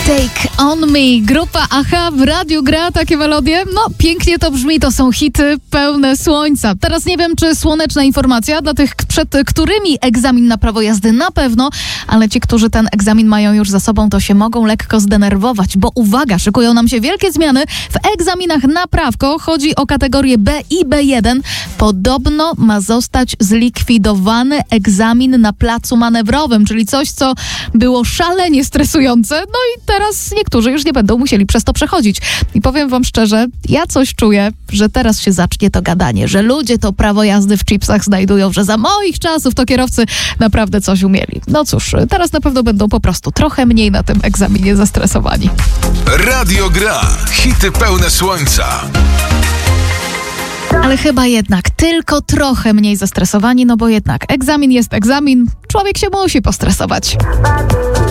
Take On Me, grupa AHA w radiu gra takie melodie. No, pięknie to brzmi, to są hity pełne słońca. Teraz nie wiem, czy słoneczna informacja dla tych, przed którymi egzamin na prawo jazdy na pewno, ale ci, którzy ten egzamin mają już za sobą, to się mogą lekko zdenerwować, bo uwaga, szykują nam się wielkie zmiany w egzaminach na prawko. Chodzi o kategorię B i B1. Podobno ma zostać zlikwidowany egzamin na placu manewrowym, czyli coś, co było szalenie stresujące. No i teraz niektórzy już nie będą musieli przez to przechodzić. I powiem wam szczerze, ja coś czuję, że teraz się zacznie to gadanie, że ludzie to prawo jazdy w chipsach znajdują, że za moich czasów to kierowcy naprawdę coś umieli. No cóż, teraz na pewno będą po prostu trochę mniej na tym egzaminie zastresowani. Radio Gra. Hity pełne słońca. Ale chyba jednak tylko trochę mniej zestresowani, no bo jednak egzamin jest egzamin, człowiek się musi postresować.